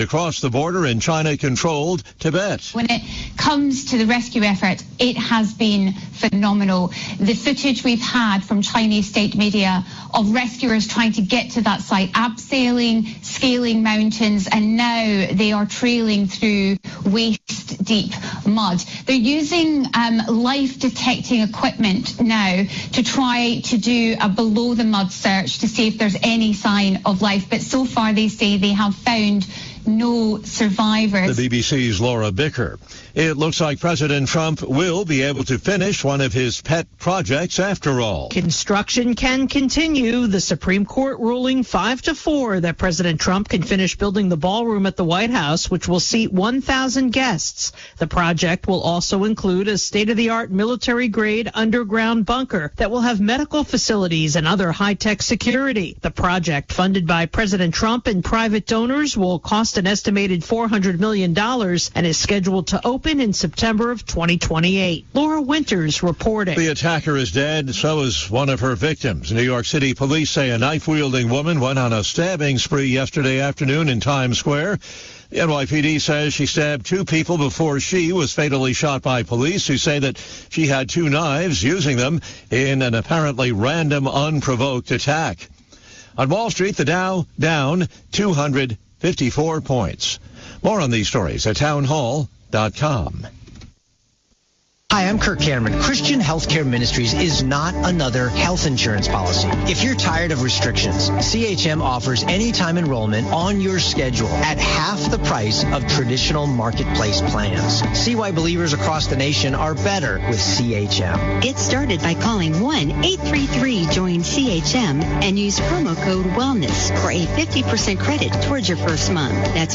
across the border in China-controlled Tibet. When it comes to the rescue effort, it has been phenomenal. The footage we've had from Chinese state media of rescuers trying to get to that site, abseiling, scaling mountains, and now they are trailing through waist-deep mud. They're using life-detecting equipment now to try to do a below-the-mud search to see if there's any sign of life, but so far they say they have found no survivors. The BBC's Laura Bicker. It looks like President Trump will be able to finish one of his pet projects after all. Construction can continue. The Supreme Court ruling 5-4 that President Trump can finish building the ballroom at the White House, which will seat 1,000 guests. The project will also include a state-of-the-art military-grade underground bunker that will have medical facilities and other high-tech security. The project, funded by President Trump and private donors, will cost an estimated $400 million and is scheduled to open in September of 2028. Laura Winters reporting. The attacker is dead, so is one of her victims. New York City police say a knife-wielding woman went on a stabbing spree yesterday afternoon in Times Square. The NYPD says she stabbed 2 people before she was fatally shot by police, who say that she had 2 knives, using them in an apparently random, unprovoked attack. On Wall Street, the Dow down 254 points. More on these stories at townhall.com. Hi, I'm Kirk Cameron. Christian Healthcare Ministries is not another health insurance policy. If you're tired of restrictions, CHM offers anytime enrollment on your schedule at half the price of traditional marketplace plans. See why believers across the nation are better with CHM. Get started by calling 1-833-JOIN-CHM and use promo code WELLNESS for a 50% credit towards your first month. That's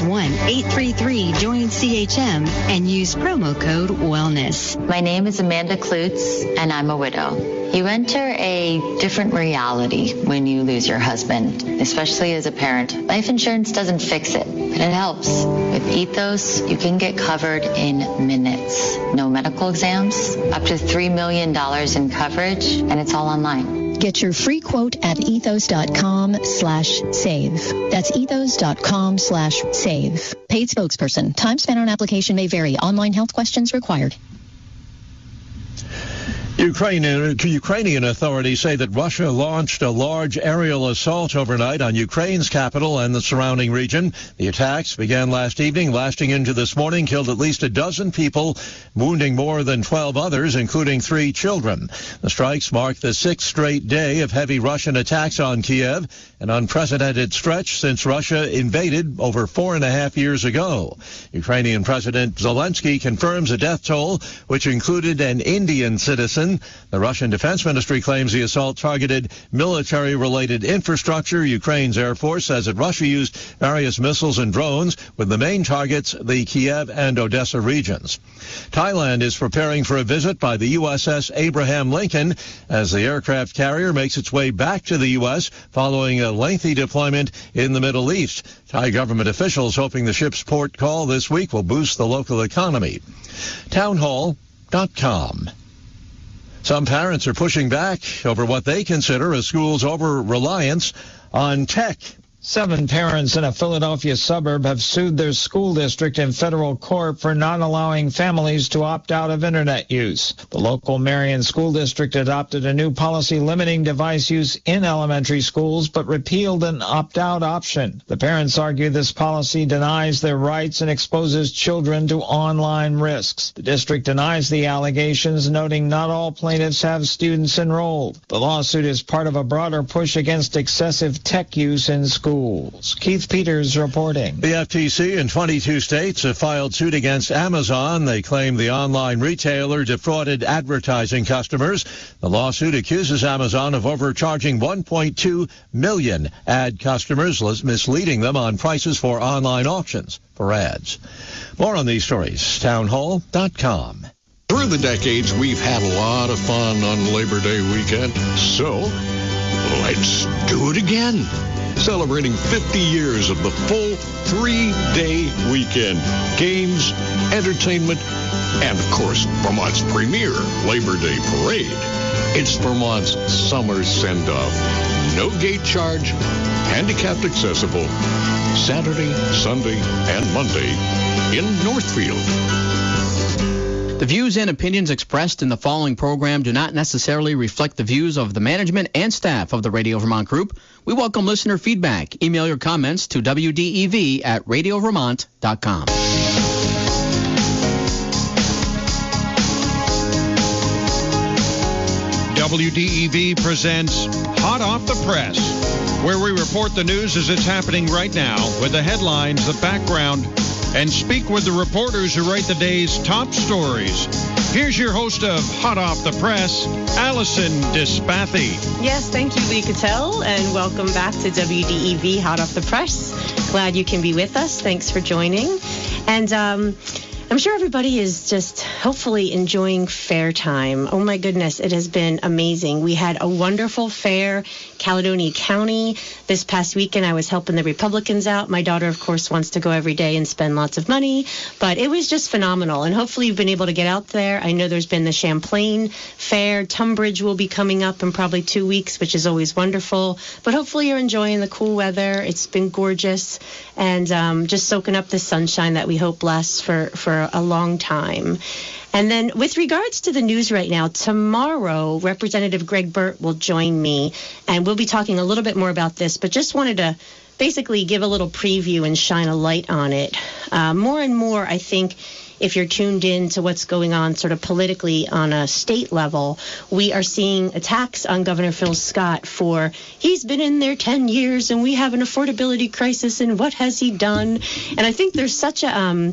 1-833-JOIN-CHM and use promo code WELLNESS. My name is Amanda Klutz, and I'm a widow. You enter a different reality when you lose your husband, especially as a parent. Life insurance doesn't fix it, but it helps. With Ethos, you can get covered in minutes. No medical exams, up to $3 million in coverage, and it's all online. Get your free quote at ethos.com/save. That's ethos.com/save. Paid spokesperson. Time spent on application may vary. Online health questions required. Ukrainian authorities say that Russia launched a large aerial assault overnight on Ukraine's capital and the surrounding region. The attacks began last evening, lasting into this morning, killed at least a dozen people, wounding more than 12 others, including 3 children. The strikes mark the 6th straight day of heavy Russian attacks on Kiev, an unprecedented stretch since Russia invaded over 4.5 years ago. Ukrainian President Zelensky confirms a death toll, which included an Indian citizen. The Russian Defense Ministry claims the assault targeted military-related infrastructure. Ukraine's Air Force says that Russia used various missiles and drones, with the main targets the Kiev and Odessa regions. Thailand is preparing for a visit by the USS Abraham Lincoln as the aircraft carrier makes its way back to the U.S. following a lengthy deployment in the Middle East. Thai government officials hoping the ship's port call this week will boost the local economy. Townhall.com. Some parents are pushing back over what they consider a school's over-reliance on tech. 7 parents in a Philadelphia suburb have sued their school district in federal court for not allowing families to opt out of internet use. The local Marion School District adopted a new policy limiting device use in elementary schools, but repealed an opt-out option. The parents argue this policy denies their rights and exposes children to online risks. The district denies the allegations, noting not all plaintiffs have students enrolled. The lawsuit is part of a broader push against excessive tech use in schools. Keith Peters reporting. The FTC in 22 states have filed suit against Amazon. They claim the online retailer defrauded advertising customers. The lawsuit accuses Amazon of overcharging 1.2 million ad customers, misleading them on prices for online auctions for ads. More on these stories, townhall.com. Through the decades, we've had a lot of fun on Labor Day weekend, so let's do it again. Celebrating 50 years of the full 3-day weekend. Games, entertainment, and, of course, Vermont's premier Labor Day parade. It's Vermont's summer send-off. No gate charge, handicapped accessible, Saturday, Sunday, and Monday in Northfield. The views and opinions expressed in the following program do not necessarily reflect the views of the management and staff of the Radio Vermont Group. We welcome listener feedback. Email your comments to wdev@radiovermont.com. WDEV presents Hot Off the Press, where we report the news as it's happening right now with the headlines, the background, and speak with the reporters who write the day's top stories. Here's your host of Hot Off the Press, Allison Dispathy. Yes, thank you, Lee Cattell, and welcome back to WDEV Hot Off the Press. Glad you can be with us. Thanks for joining. And I'm sure everybody is just hopefully enjoying fair time. Oh my goodness, it has been amazing. We had a wonderful fair, Caledonia County. This past weekend, I was helping the Republicans out. My daughter, of course, wants to go every day and spend lots of money, but it was just phenomenal. And hopefully you've been able to get out there. I know there's been the Champlain Fair. Tunbridge will be coming up in probably 2 weeks, which is always wonderful. But hopefully you're enjoying the cool weather. It's been gorgeous, and just soaking up the sunshine that we hope lasts for a long time. And then with regards to the news right now, tomorrow, Representative Greg Burt will join me, and we'll be talking a little bit more about this, but just wanted to basically give a little preview and shine a light on it. More and more, I think, if you're tuned in to what's going on sort of politically on a state level, we are seeing attacks on Governor Phil Scott for he's been in there 10 years and we have an affordability crisis and what has he done? And I think there's such a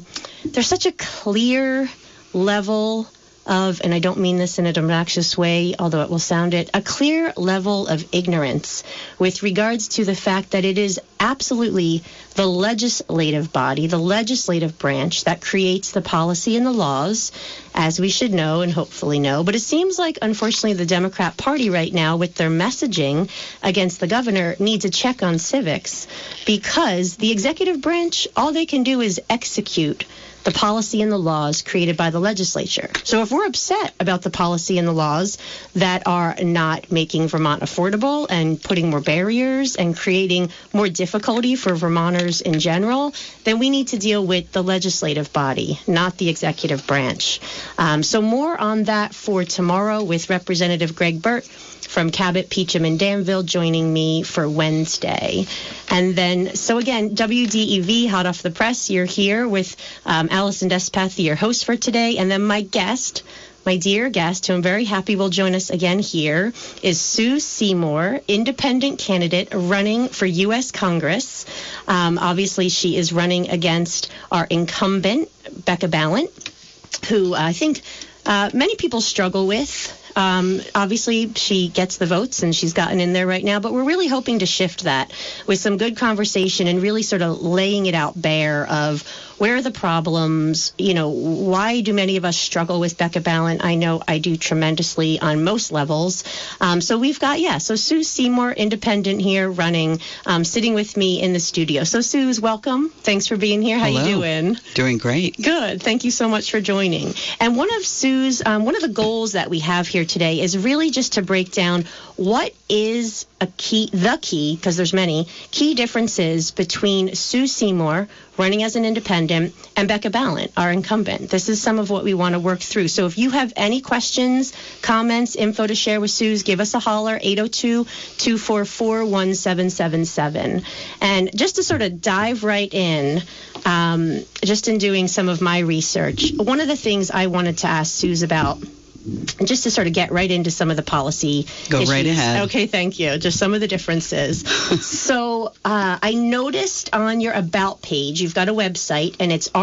clear level of, and I don't mean this in an obnoxious way, although it will sound it, a clear level of ignorance with regards to the fact that it is absolutely the legislative body, the legislative branch that creates the policy and the laws, as we should know and hopefully know. But it seems like, unfortunately, the Democrat Party right now, with their messaging against the governor, needs a check on civics, because the executive branch, all they can do is execute the policy and the laws created by the legislature. So if we're upset about the policy and the laws that are not making Vermont affordable and putting more barriers and creating more difficulty for Vermonters in general, then we need to deal with the legislative body, not the executive branch. So more on that for tomorrow with Representative Greg Burt from Cabot, Peacham, and Danville joining me for Wednesday. And then, so again, WDEV, Hot Off the Press, you're here with Allison Dispathy, your host for today. And then my guest, my dear guest, who I'm very happy will join us again here, is Sue Seymour, independent candidate running for U.S. Congress. Obviously, she is running against our incumbent, Becca Balint, who I think many people struggle with. Obviously, she gets the votes and she's gotten in there right now, but we're really hoping to shift that with some good conversation and really sort of laying it out bare of where are the problems, why do many of us struggle with Becca Balint? I know I do tremendously on most levels. So we've got, so Sue Seymour, independent here, running, sitting with me in the studio. So Sue's welcome. Thanks for being here. How Hello. You doing? Doing great. Good. Thank you so much for joining. And one of Sue's, one of the goals that we have here today is really just to break down what is the key, because there's many, key differences between Sue Seymour, running as an independent, and Becca Balint, our incumbent. This is some of what we want to work through. So if you have any questions, comments, info to share with Sue's, give us a holler, 802-244-1777. And just to sort of dive right in, just in doing some of my research, one of the things I wanted to ask Sue's about, just to sort of get right into some of the policy issues. Right ahead. Okay, thank you. Just some of the differences. So I noticed on your About page, you've got a website, and it's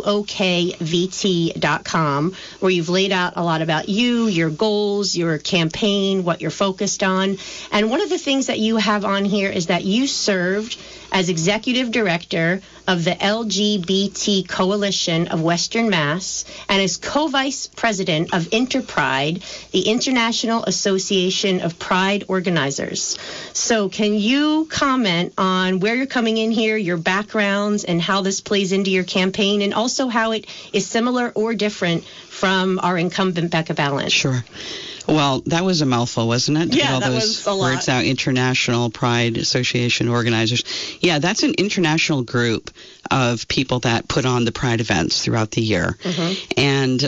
ruokvt.com, where you've laid out a lot about you, your goals, your campaign, what you're focused on. And one of the things that you have on here is that you served as executive director of the LGBT Coalition of Western Mass and as co-vice president of Interpride, the International Association of Pride Organizers. So can you comment on where you're coming in here, your backgrounds, and how this plays into your campaign, and also how it is similar or different from our incumbent Becca Balint? Sure. Well, that was a mouthful, wasn't it? Yeah, all that those was a lot. words out. International Pride Association organizers. Yeah, that's an international group of people that put on the Pride events throughout the year. And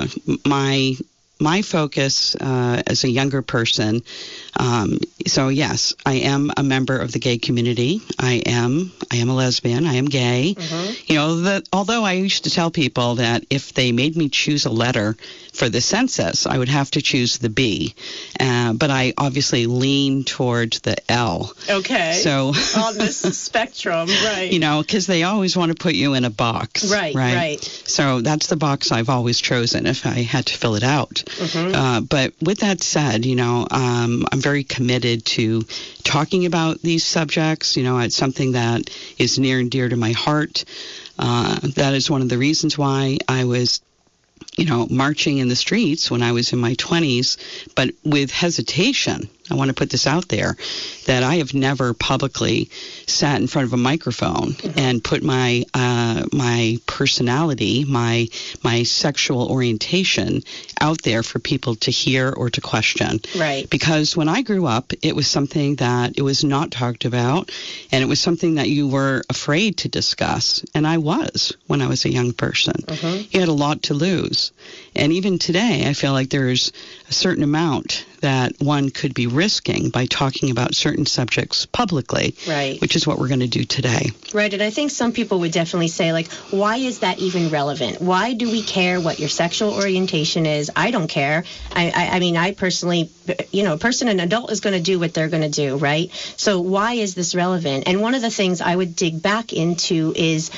my focus as a younger person, so yes, I am a member of the gay community. I am a lesbian. I am gay. You know, although I used to tell people that if they made me choose a letter for the census, I would have to choose the B. But I obviously lean towards the L. Okay. So on this spectrum, right. You know, because they always want to put you in a box. Right. So that's the box I've always chosen if I had to fill it out. But with that said, you know, I'm very committed to talking about these subjects. You know, it's something that is near and dear to my heart. That is one of the reasons why I was, you know, marching in the streets when I was in my 20s, but with hesitation. I want to put this out there, that I have never publicly sat in front of a microphone and put my my personality, my sexual orientation out there for people to hear or to question. Right. Because when I grew up, it was something that it was not talked about, and it was something that you were afraid to discuss. And I was when I was a young person. You had a lot to lose. And even today, I feel like there's a certain amount that one could be risking by talking about certain subjects publicly, which is what we're going to do today. Right, and I think some people would definitely say, like, why is that even relevant? Why do we care what your sexual orientation is? I don't care. I mean, I personally, you know, an adult is going to do what they're going to do, right? So why is this relevant? And one of the things I would dig back into is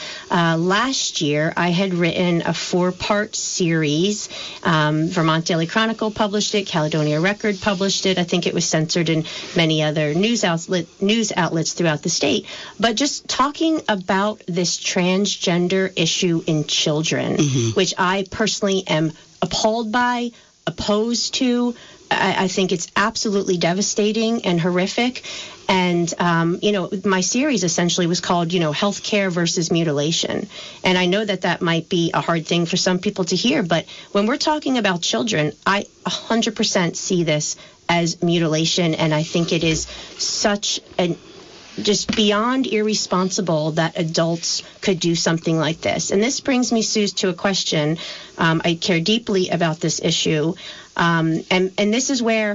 last year I had written a 4-part series. Vermont Daily Chronicle published it, Caledonia Record published it. I think it was censored in many other news outlets throughout the state. But just talking about this transgender issue in children, which I personally am appalled by, opposed to. I think it's absolutely devastating and horrific. And, you know, my series essentially was called, you know, healthcare versus mutilation. And I know that might be a hard thing for some people to hear, but when we're talking about children, I 100% see this as mutilation. And I think it is such an just beyond irresponsible that adults could do something like this. And this brings me, Suze, to a question. I care deeply about this issue. And this is where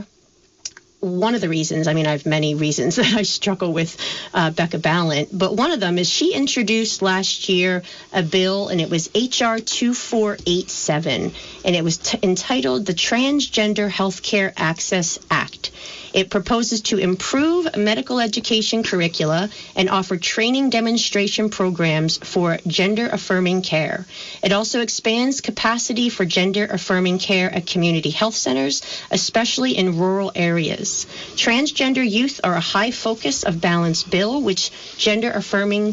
one of the reasons, I mean, I have many reasons that I struggle with Becca Balint, but one of them is she introduced last year a bill, and it was H.R. 2487, and it was entitled the Transgender Healthcare Access Act. It proposes to improve medical education curricula and offer training demonstration programs for gender-affirming care. It also expands capacity for gender-affirming care at community health centers, especially in rural areas. Transgender youth are a high focus of Balint's bill, with gender-affirming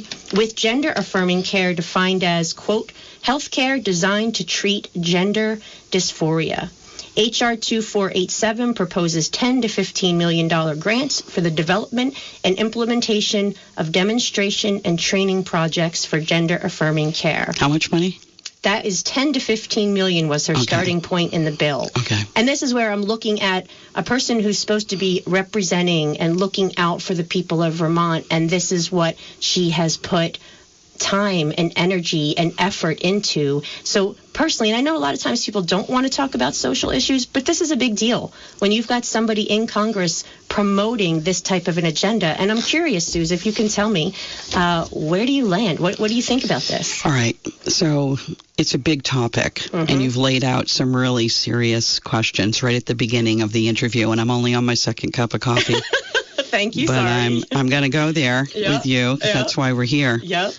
care defined as, quote, healthcare designed to treat gender dysphoria. H.R. 2487 proposes $10 to $15 million grants for the development and implementation of demonstration and training projects for gender-affirming care. How much money? That is 10 to 15 million was her starting point in the bill. And this is where I'm looking at a person who's supposed to be representing and looking out for the people of Vermont, and this is what she has put time and energy and effort into. So personally, and I know a lot of times people don't want to talk about social issues, but this is a big deal when you've got somebody in Congress promoting this type of an agenda. And I'm curious, Suze, if you can tell me, where do you land? What do you think about this? All right. So it's a big topic, and you've laid out some really serious questions right at the beginning of the interview, and I'm only on my second cup of coffee. Thank you. But sorry. I'm going to go there with you, because that's why we're here.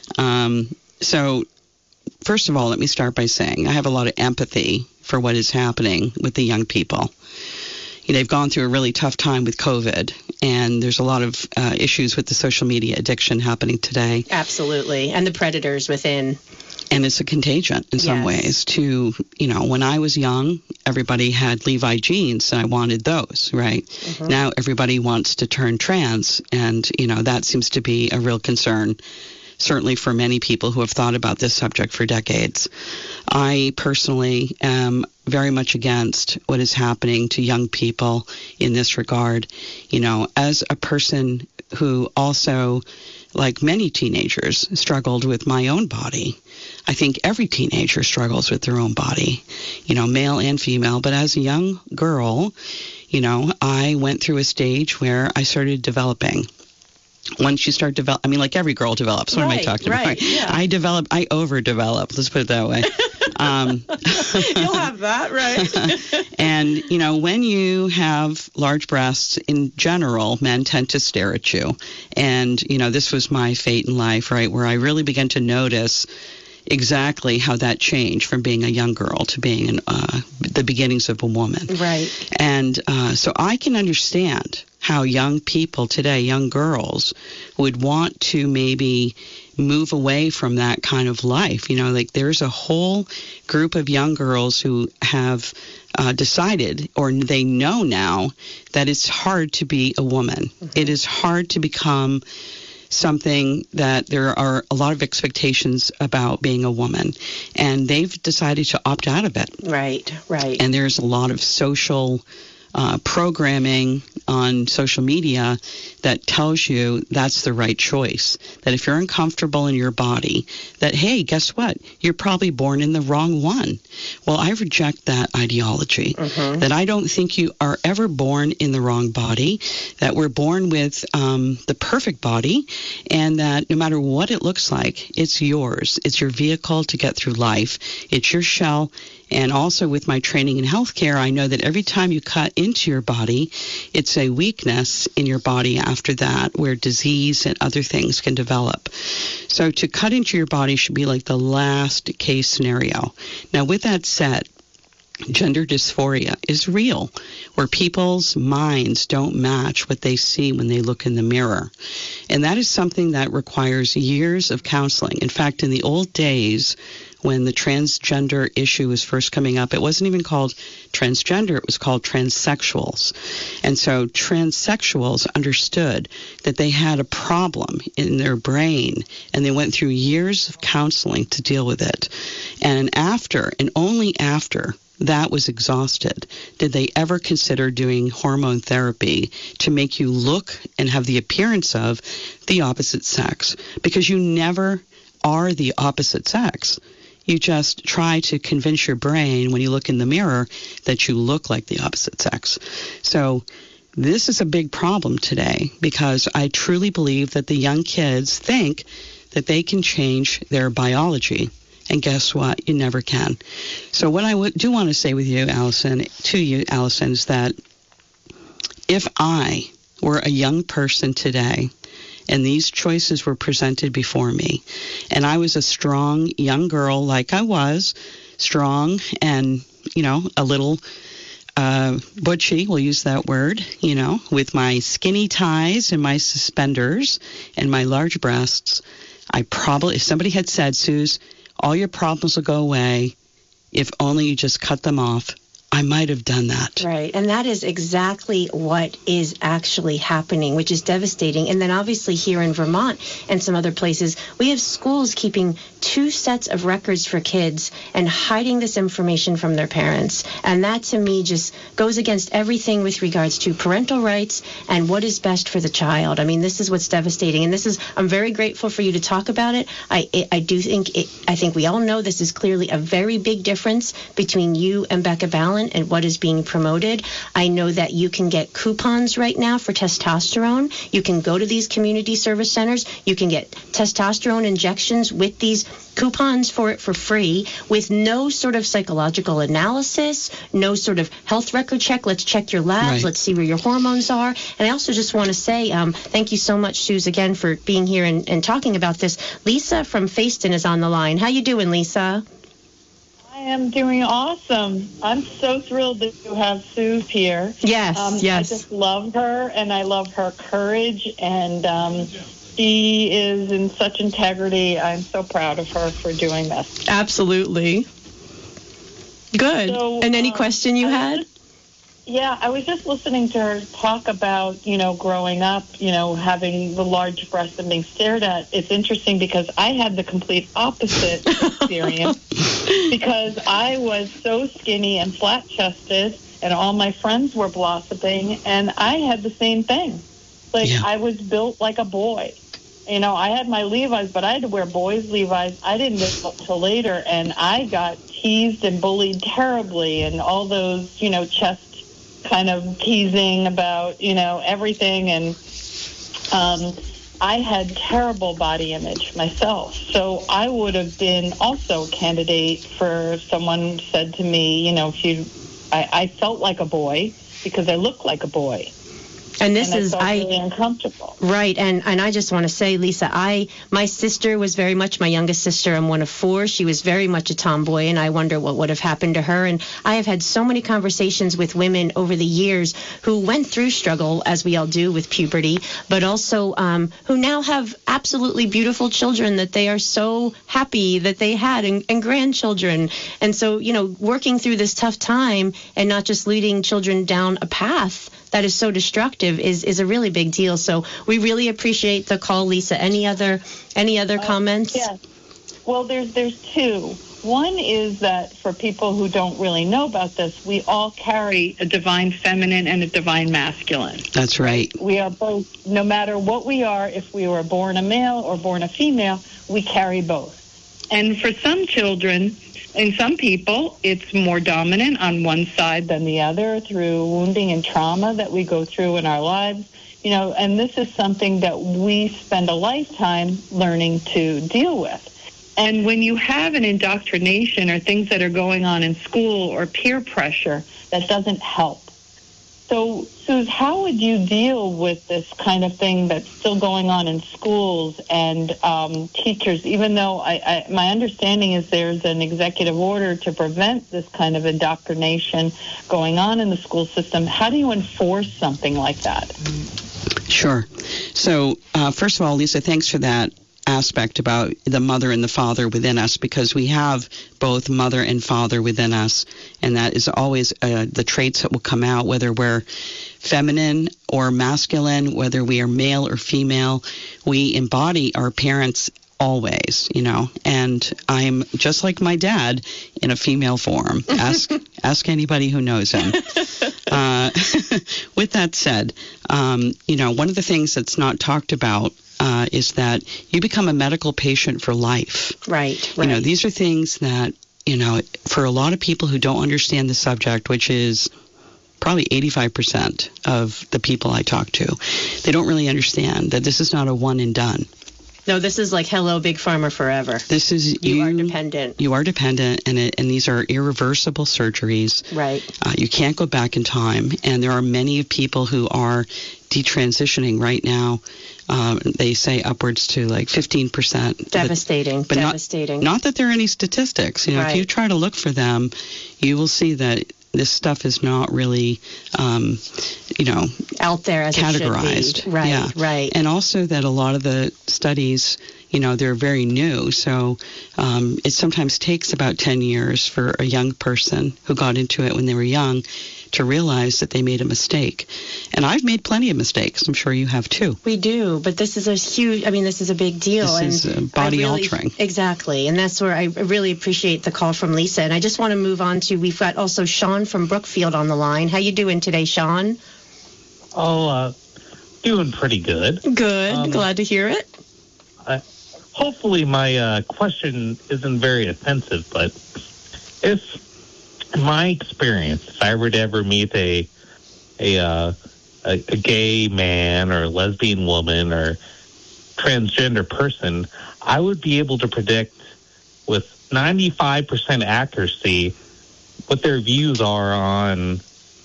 So first of all, let me start by saying I have a lot of empathy for what is happening with the young people. They've gone through a really tough time with COVID, and there's a lot of issues with the social media addiction happening today. Absolutely. And the predators within. And it's a contagion in some ways to, when I was young, everybody had Levi jeans and I wanted those, right? Now everybody wants to turn trans, and, that seems to be a real concern certainly for many people who have thought about this subject for decades. I personally am very much against what is happening to young people in this regard. You know, as a person who also, like many teenagers, struggled with my own body. I think every teenager struggles with their own body, you know, male and female. But as a young girl, you know, I went through a stage where I started developing. Once you start develop, I mean, like every girl develops. What am I talking about? Right. Yeah. I overdevelop. Let's put it that way. You'll have that, right? And, you know, when you have large breasts in general, men tend to stare at you. And, you know, this was my fate in life, right, where I really began to notice exactly how that changed from being a young girl to being the beginnings of a woman. Right. And so I can understand how young people today, young girls, would want to maybe move away from that kind of life. You know, like there's a whole group of young girls who have decided, or they know now, that it's hard to be a woman. Mm-hmm. It is hard to become something that there are a lot of expectations about being a woman, and they've decided to opt out of it. Right. And there's a lot of social programming on social media that tells you that's the right choice. That if you're uncomfortable in your body, that, hey, guess what? You're probably born in the wrong one. Well, I reject that ideology. Mm-hmm. That I don't think you are ever born in the wrong body, that we're born with the perfect body, and that no matter what it looks like, it's yours. It's your vehicle to get through life. It's your shell. And also with my training in healthcare, I know that every time you cut into your body, it's a weakness in your body after that where disease and other things can develop. So to cut into your body should be like the last case scenario. Now, with that said, gender dysphoria is real, where people's minds don't match what they see when they look in the mirror. And that is something that requires years of counseling. In fact, in the old days, when the transgender issue was first coming up, it wasn't even called transgender, it was called transsexuals. And so transsexuals understood that they had a problem in their brain, and they went through years of counseling to deal with it. And after, and only after, that was exhausted, did they ever consider doing hormone therapy to make you look and have the appearance of the opposite sex? Because you never are the opposite sex. You just try to convince your brain when you look in the mirror that you look like the opposite sex. So this is a big problem today, because I truly believe that the young kids think that they can change their biology. And guess what? You never can. So what I do want to say with you, Allison, is that if I were a young person today, and these choices were presented before me, and I was a strong young girl, like I was, strong and, you know, a little butchy, we'll use that word, you know, with my skinny ties and my suspenders and my large breasts, I probably, if somebody had said, Suze, all your problems will go away if only you just cut them off, I might have done that. Right. And that is exactly what is actually happening, which is devastating. And then obviously here in Vermont and some other places, we have schools keeping 2 sets of records for kids and hiding this information from their parents. And that to me just goes against everything with regards to parental rights and what is best for the child. I mean, this is what's devastating. And this is, I'm very grateful for you to talk about it. I think we all know this is clearly a very big difference between you and Becca Balint and what is being promoted. I know that you can get coupons right now for testosterone. You can go to these community service centers. You can get testosterone injections with these coupons for it for free with no sort of psychological analysis, no sort of health record check. Let's check your labs. Right. Let's see where your hormones are. And I also just want to say thank you so much, Suze, again, for being here and talking about this. Lisa from Fayston is on the line. How you doing, Lisa? I am doing awesome. I'm so thrilled that you have Suze here. Yes, yes. I just love her, and I love her courage, and she is in such integrity. I'm so proud of her for doing this. Absolutely. Good. So, and any question you had? Yeah, I was just listening to her talk about, growing up, having the large breasts and being stared at. It's interesting because I had the complete opposite experience because I was so skinny and flat-chested and all my friends were blossoming, and I had the same thing. I was built like a boy. I had my Levi's, but I had to wear boys' Levi's. I didn't get up till later, and I got teased and bullied terribly, and all those, chest kind of teasing about, everything. And I had terrible body image myself. So I would have been also a candidate for someone said to me, I felt like a boy because I looked like a boy. And this is really uncomfortable. Right, and I just want to say, Lisa, my sister was very much, my youngest sister, I'm one of 4. She was very much a tomboy, and I wonder what would have happened to her. And I have had so many conversations with women over the years who went through struggle, as we all do with puberty, but also who now have absolutely beautiful children that they are so happy that they had, and grandchildren. And so, working through this tough time and not just leading children down a path that is so destructive is a really big deal. So we really appreciate the call, Lisa. Any other comments? Yes. Well, there's 2. One is that for people who don't really know about this, we all carry a divine feminine and a divine masculine. That's right. We are both, no matter what we are, if we were born a male or born a female, we carry both. And for some children, in some people, it's more dominant on one side than the other through wounding and trauma that we go through in our lives. And this is something that we spend a lifetime learning to deal with. And when you have an indoctrination or things that are going on in school or peer pressure, that doesn't help. So, Suze, how would you deal with this kind of thing that's still going on in schools and teachers, even though my understanding is there's an executive order to prevent this kind of indoctrination going on in the school system? How do you enforce something like that? Sure. So, first of all, Lisa, thanks for that aspect about the mother and the father within us, because we have both mother and father within us, and that is always the traits that will come out, whether we're feminine or masculine, whether we are male or female. We embody our parents always, and I'm just like my dad in a female form. Ask anybody who knows him. With that said, one of the things that's not talked about is that you become a medical patient for life. Right. These are things that, for a lot of people who don't understand the subject, which is probably 85% of the people I talk to, they don't really understand that this is not a one and done. No, this is like hello, Big Pharma forever. This is you are dependent. You are dependent, and these are irreversible surgeries. Right. You can't go back in time, and there are many people who are detransitioning right now. They say upwards to like 15%. Devastating. But devastating. Not that there are any statistics. Right. If you try to look for them, you will see that this stuff is not really, out there as categorized. It should be. Right, yeah. Right. And also that a lot of the studies, they're very new. So it sometimes takes about 10 years for a young person who got into it when they were young to realize that they made a mistake. And I've made plenty of mistakes. I'm sure you have too. We do, but this is this is a big deal. This is body altering. Exactly, and that's where I really appreciate the call from Lisa. And I just want to move on to, we've got also Sean from Brookfield on the line. How you doing today, Sean? Doing pretty good. Good, glad to hear it. Hopefully my question isn't very offensive, but if in my experience, if I were to ever meet a gay man or a lesbian woman or transgender person, I would be able to predict with 95% accuracy what their views are on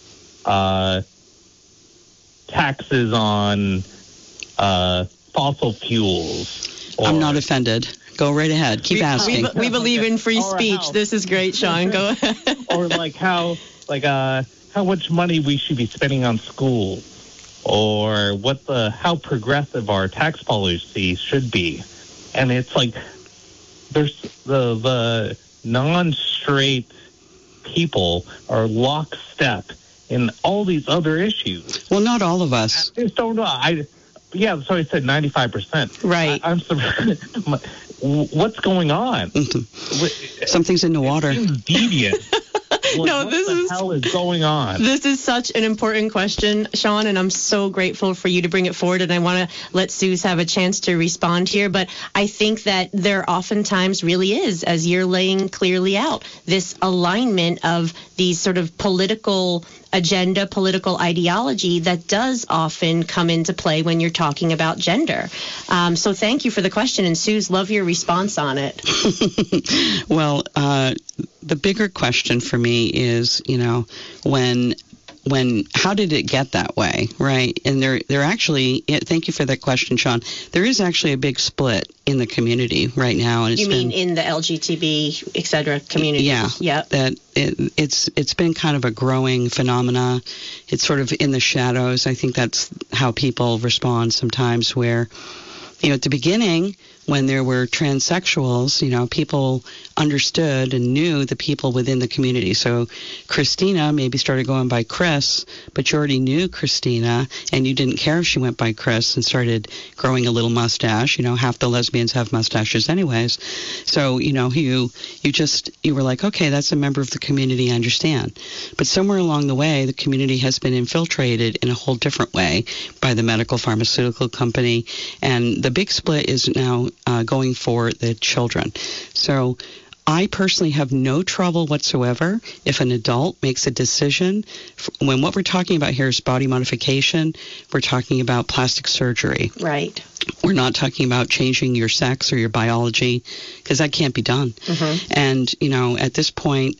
taxes on fossil fuels. I'm not offended. Go right ahead. Keep asking. We believe in free speech. This is great, Sean. Go ahead. Or how much money we should be spending on school, or how progressive our tax policy should be. And it's like there's the non-straight people are lockstep and all these other issues. Well, not all of us. I just don't know. So I said 95%. Right. I'm surprised. What's going on? Something's in the water. It seems deviant. What the hell is going on? This is such an important question, Sean, and I'm so grateful for you to bring it forward. And I want to let Suze have a chance to respond here. But I think that there oftentimes really is, as you're laying clearly out, this alignment of these sort of political agenda, political ideology that does often come into play when you're talking about gender. So thank you for the question. And Suze, love your response on it. Well, the bigger question for me is, how did it get that way, right? And there actually, thank you for that question, Sean. There is actually a big split in the community right now, and in the LGBT, et cetera, community? Yeah. Yep. That it's been kind of a growing phenomena. It's sort of in the shadows. I think that's how people respond sometimes. Where, at the beginning, when there were transsexuals, people understood and knew the people within the community. So Christina maybe started going by Chris, but you already knew Christina, and you didn't care if she went by Chris and started growing a little mustache. Half the lesbians have mustaches anyways. So, you were like, okay, that's a member of the community, I understand. But somewhere along the way, the community has been infiltrated in a whole different way by the medical pharmaceutical company, and the big split is now going for the children. So I personally have no trouble whatsoever if an adult makes a decision. When what we're talking about here is body modification, we're talking about plastic surgery. Right. We're not talking about changing your sex or your biology, because that can't be done. Mm-hmm. And, at this point,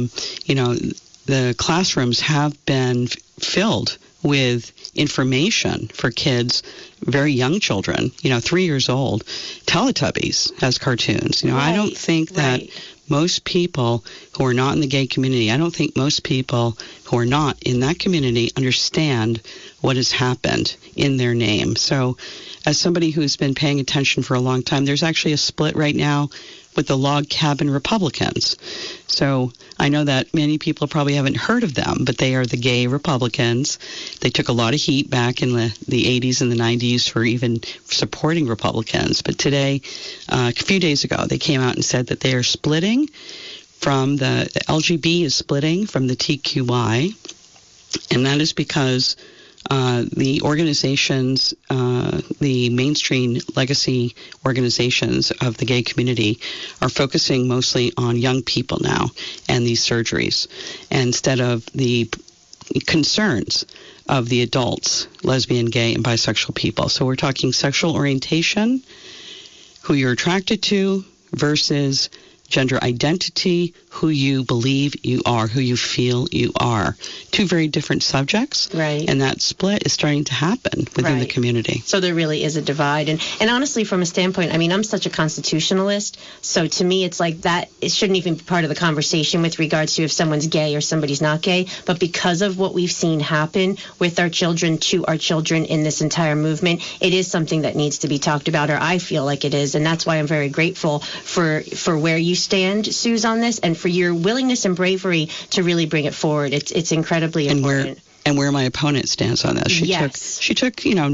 the classrooms have been filled with information for kids, very young children, 3 years old, Teletubbies as cartoons. I don't think that most people who are not in the gay community, I don't think most people who are not in that community understand what has happened in their name. So as somebody who's been paying attention for a long time, there's actually a split right now with the Log Cabin Republicans. So I know that many people probably haven't heard of them, but they are the gay Republicans. They took a lot of heat back in the 80s and the 90s for even supporting Republicans. But today, a few days ago, they came out and said that they are splitting from the LGB is splitting from the TQI, and that is because the organizations, the mainstream legacy organizations of the gay community are focusing mostly on young people now and these surgeries, instead of the concerns of the adults, lesbian, gay, and bisexual people. So we're talking sexual orientation, who you're attracted to, versus gender identity, who you believe you are, who you feel you are. Two very different subjects. Right. And that split is starting to happen within the community. So there really is a divide. And honestly, from a standpoint, I'm such a constitutionalist. So to me, it's like that, it shouldn't even be part of the conversation with regards to if someone's gay or somebody's not gay. But because of what we've seen happen with our children, to our children in this entire movement, it is something that needs to be talked about, or I feel like it is. And that's why I'm very grateful for where you stand, Suze, on this, and for your willingness and bravery to really bring it forward. It's incredibly important. And where my opponent stands on that. She took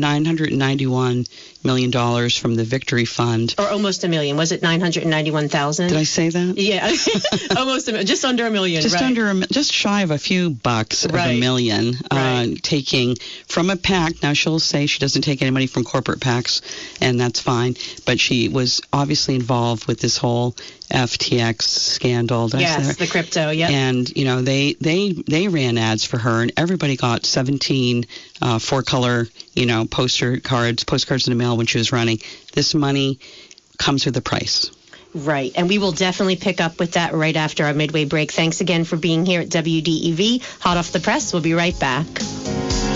$991 million from the Victory Fund. Or almost $1 million. Was it 991,000? Did I say that? Yeah. Almost $1 million. Just under $1 million. Just shy of a few bucks of $1 million. Taking from a PAC. Now she'll say she doesn't take any money from corporate PACs, and that's fine. But she was obviously involved with this whole FTX scandal. Yes, the crypto, yeah. And, they ran ads for her, and everybody got 17 four-color, postcards in the mail when she was running. This money comes with a price. Right, and we will definitely pick up with that right after our midway break. Thanks again for being here at WDEV. Hot Off the Press. We'll be right back.